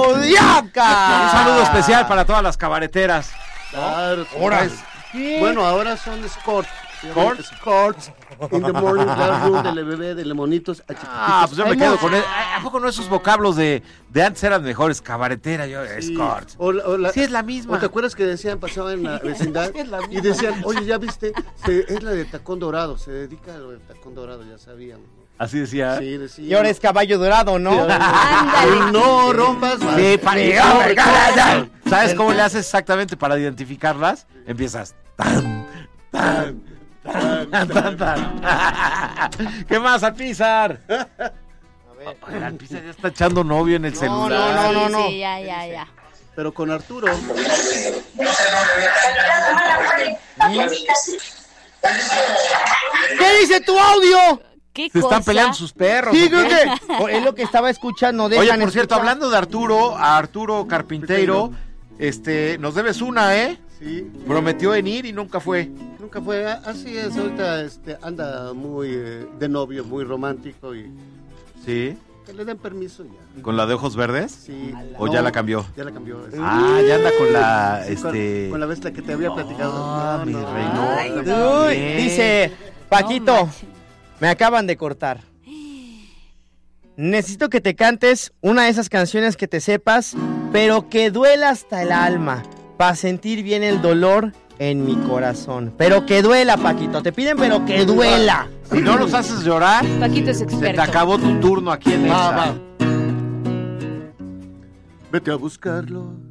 Zodiaca. Un saludo especial para todas las cabareteras. Claro, Ahora. bueno, ahora son escorts. Escorts in the morning class room del bebé de Lemonitos. Pues yo me quedo con él. ¿A poco no esos vocablos de antes eran mejores? Cabaretera, yo, escorts. Sí, es la misma. ¿O te acuerdas que decían, pasaba en la vecindad y decían, oye, ya viste, es la de tacón dorado, se dedica a lo del tacón dorado, ya sabíamos. Así decía. Sí, decía. Y ahora es caballo dorado, ¿no? Ándale. No rompas más. Sí, ¿sabes cómo le haces exactamente para identificarlas? Empiezas. Tan, tan, tan, tan, tan. ¿Qué más, Alpizar? El Alpizar ya está echando novio en el celular. No. Sí, ya. Pero con Arturo. ¿Qué dice tu audio? ¿Qué Se cosa? están peleando sus perros. Sí, ¿o creo qué? que es lo que estaba escuchando. Oye, por cierto, hablando de Arturo, a Arturo Carpinteiro, nos debes una, ¿eh? Sí. Prometió en ir y nunca fue. Nunca fue, así es, ahorita anda muy de novio, muy romántico y Sí. que le den permiso ya. ¿Con la de ojos verdes? Sí. ¿O ya la cambió? Ya la cambió. Ya anda con la, Sí, con la bestia que te había platicado. mi Ay, reino. no. Uy, dice Paquito, No manches. me acaban de cortar. Necesito que te cantes una de esas canciones que te sepas, pero que duela hasta el alma, para sentir bien el dolor en mi corazón. Pero que duela, Paquito, te piden pero que duela. Si no nos haces llorar, Paquito es se te experto. acabó tu turno aquí en Va, Exa. va. Vete a buscarlo